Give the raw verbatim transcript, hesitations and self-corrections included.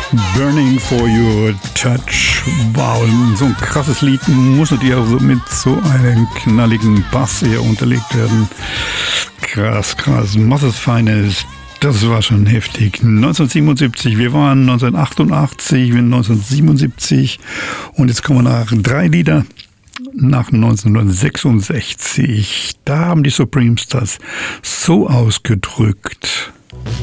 Burning for Your Touch. Wow, so ein krasses Lied muss natürlich auch so mit so einem knalligen Bass hier unterlegt werden. Krass, krass. Moses Finest. Das war schon heftig. neunzehnhundertsiebenundsiebzig, wir waren neunzehnhundertachtundachtzig, wir neunzehnhundertsiebenundsiebzig und jetzt kommen wir nach drei Lieder nach neunzehnhundertsechsundsechzig. Da haben die Supremes das so ausgedrückt.